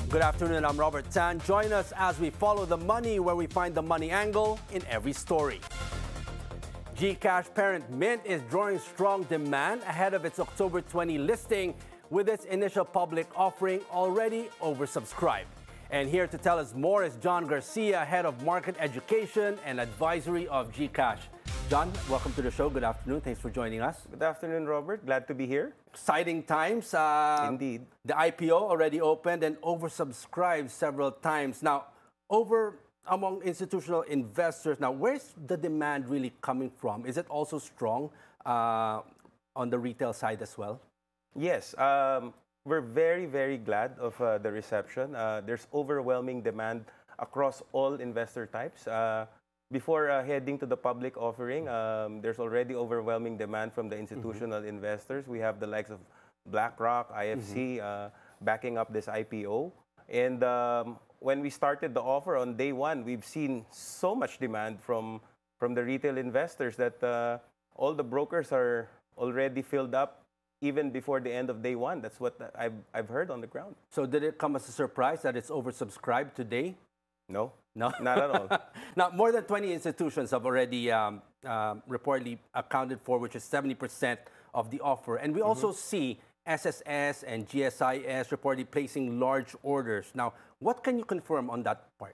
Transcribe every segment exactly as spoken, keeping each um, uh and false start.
Good afternoon, I'm Robert Tan. Join us as we follow the money where we find the money angle in every story. GCash parent Mint is drawing strong demand ahead of its October twentieth listing with its initial public offering already oversubscribed. And here to tell us more is John Garcia, Head of Market Education and Advisory of GCash. John, welcome to the show. Good afternoon. Thanks for joining us. Good afternoon, Robert. Glad to be here. Exciting times. Uh, Indeed. The I P O already opened and oversubscribed several times. Now, over among institutional investors, now where's the demand really coming from? Is it also strong uh, on the retail side as well? Yes. Um, we're very, very glad of uh, the reception. Uh, there's overwhelming demand across all investor types. Uh, Before uh, heading to the public offering, um, there's already overwhelming demand from the institutional mm-hmm. investors. We have the likes of BlackRock, I F C, mm-hmm. uh, backing up this I P O. And um, when we started the offer on day one, we've seen so much demand from, from the retail investors that uh, all the brokers are already filled up even before the end of day one. That's what I've, I've heard on the ground. So did it come as a surprise that it's oversubscribed today? No. No? Not at all. Now, more than twenty institutions have already um, um, reportedly accounted for, which is seventy percent of the offer. And we mm-hmm. also see S S S and G S I S reportedly placing large orders. Now, what can you confirm on that part?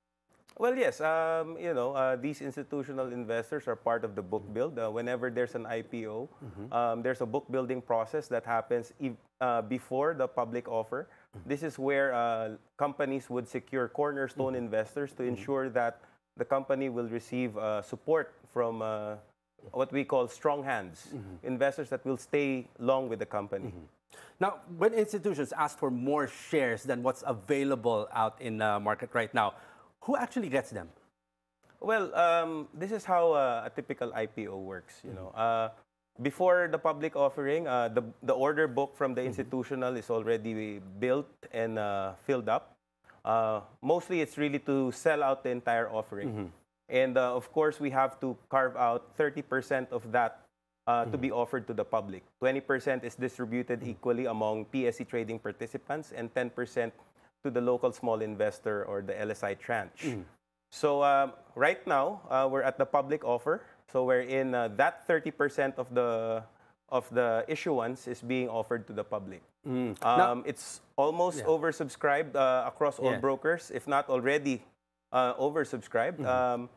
Well, yes. Um, you know, uh, these institutional investors are part of the book build. Uh, whenever there's an I P O, mm-hmm. um, there's a book building process that happens ev- uh, before the public offer. This is where uh, companies would secure cornerstone mm-hmm. investors to ensure that the company will receive uh, support from uh, what we call strong hands, mm-hmm. investors that will stay long with the company. Mm-hmm. Now, when institutions ask for more shares than what's available out in the market right now, who actually gets them? Well, um, this is how uh, a typical I P O works. You know, uh, before the public offering, uh, the the order book from the mm-hmm. institutional is already built and uh, filled up. Uh, mostly, it's really to sell out the entire offering, mm-hmm. and uh, of course, we have to carve out thirty percent of that uh, mm-hmm. to be offered to the public. twenty percent is distributed mm-hmm. equally among P S E trading participants, and ten percent to the local small investor or the L S I tranche. Mm. So um, right now, uh, we're at the public offer. So we're in uh, that thirty percent of the of the issuance is being offered to the public. Mm. Um, now, it's almost yeah. oversubscribed uh, across all yeah. brokers, if not already uh, oversubscribed. Mm-hmm. Um,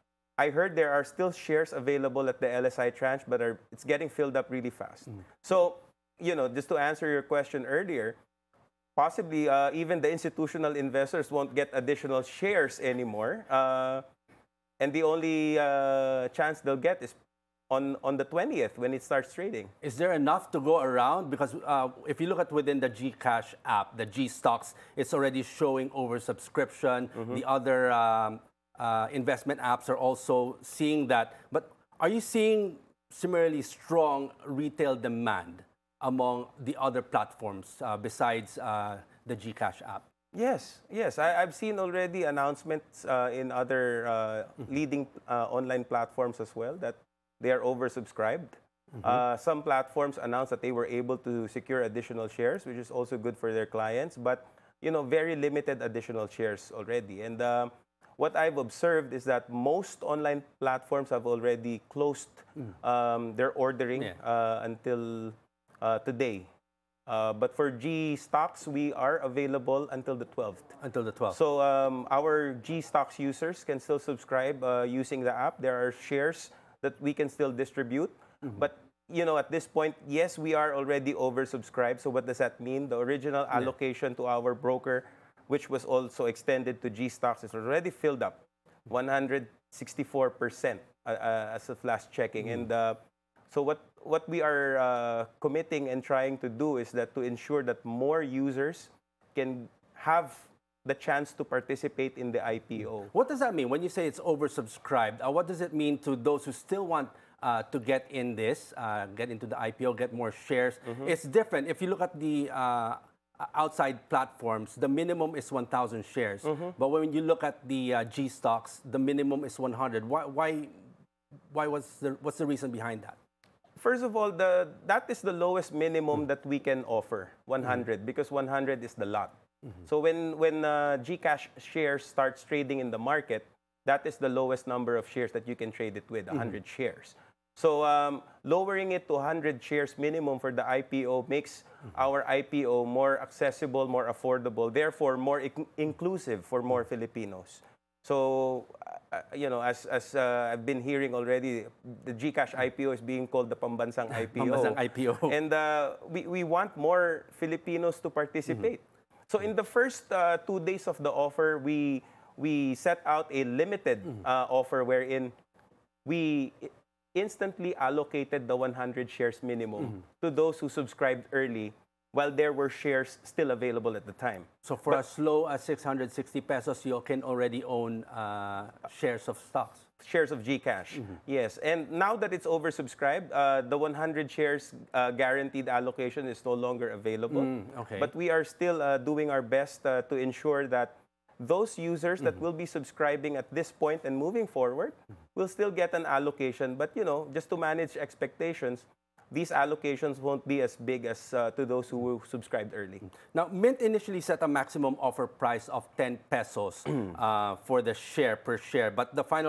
I heard there are still shares available at the L S I tranche, but are, it's getting filled up really fast. Mm. So, you know, just to answer your question earlier, possibly, uh, even the institutional investors won't get additional shares anymore. Uh, and the only uh, chance they'll get is on, on the twentieth when it starts trading. Is there enough to go around? Because uh, if you look at within the GCash app, the G Stocks, it's already showing oversubscription. Mm-hmm. The other um, uh, investment apps are also seeing that. But are you seeing similarly strong retail demand among the other platforms uh, besides uh, the GCash app? Yes, yes. I, I've seen already announcements uh, in other uh, mm-hmm. leading uh, online platforms as well that they are oversubscribed. Mm-hmm. Uh, some platforms announced that they were able to secure additional shares, which is also good for their clients, but you know, very limited additional shares already. And uh, what I've observed is that most online platforms have already closed mm. um, their ordering yeah. uh, until Uh, today. Uh, but for G Stocks, we are available until the twelfth. Until the twelfth. So um, our G Stocks users can still subscribe uh, using the app. There are shares that we can still distribute. Mm-hmm. But, you know, at this point, yes, we are already oversubscribed. So what does that mean? The original yeah. allocation to our broker, which was also extended to G Stocks, is already filled up. one hundred sixty-four percent uh, uh, as of last checking. Mm-hmm. And uh, so what what we are uh, committing and trying to do is that to ensure that more users can have the chance to participate in the I P O. What does that mean when you say it's oversubscribed? Uh, what does it mean to those who still want uh, to get in this, uh, get into the I P O, get more shares? Mm-hmm. It's different. If you look at the uh, outside platforms, the minimum is one thousand shares. Mm-hmm. But when you look at the uh, G Stocks, the minimum is one hundred. Why? Why? Why was the, what's the reason behind that? First of all, the that is the lowest minimum that we can offer, one hundred, mm. because one hundred is the lot. So when, when uh, GCash shares starts trading in the market, that is the lowest number of shares that you can trade it with, one hundred shares. So um, lowering it to one hundred shares minimum for the I P O makes our I P O more accessible, more affordable, therefore more in- inclusive for more Filipinos. So, uh, you know, as, as uh, I've been hearing already, the GCash I P O is being called the Pambansang I P O. Pambansang I P O. And uh, we, we want more Filipinos to participate. So in the first uh, two days of the offer, we, we set out a limited uh, offer wherein we instantly allocated the one hundred shares minimum to those who subscribed early while there were shares still available at the time. So for as low as six hundred sixty pesos, you can already own uh, shares of stocks. Shares of GCash, yes. And now that it's oversubscribed, uh, the one hundred shares uh, guaranteed allocation is no longer available. Mm, okay. But we are still uh, doing our best uh, to ensure that those users that will be subscribing at this point and moving forward will still get an allocation. But, you know, just to manage expectations, these allocations won't be as big as uh, to those who subscribed early. Now, Mint initially set a maximum offer price of ten pesos uh, for the share per share, but the final